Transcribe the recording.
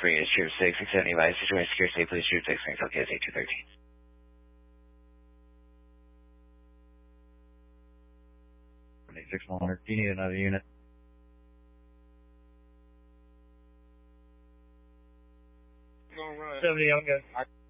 free is Trooper 6, 670 by situation secure state, please Trooper 6, thanks, LKS 8213. 6100, do you need another unit? Go run. 70, I'm good.